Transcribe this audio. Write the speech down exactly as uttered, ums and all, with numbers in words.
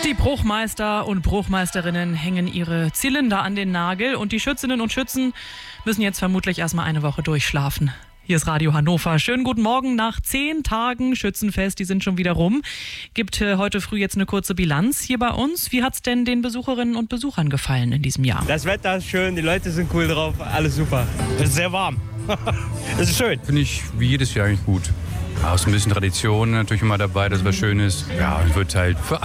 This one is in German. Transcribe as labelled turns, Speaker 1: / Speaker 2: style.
Speaker 1: Die Bruchmeister und Bruchmeisterinnen hängen ihre Zylinder an den Nagel und die Schützinnen und Schützen müssen jetzt vermutlich erstmal eine Woche durchschlafen. Hier ist Radio Hannover. Schönen guten Morgen nach zehn Tagen Schützenfest. Die sind schon wieder rum. Gibt äh, heute früh jetzt eine kurze Bilanz hier bei uns. Wie hat's denn den Besucherinnen und Besuchern gefallen in diesem Jahr?
Speaker 2: Das Wetter ist schön, die Leute sind cool drauf, alles super. Es ist sehr warm. Es ist schön.
Speaker 3: Finde ich wie jedes Jahr eigentlich gut. Ja, ist ein bisschen Tradition natürlich immer dabei, dass was schön ist. Ja, und wird halt für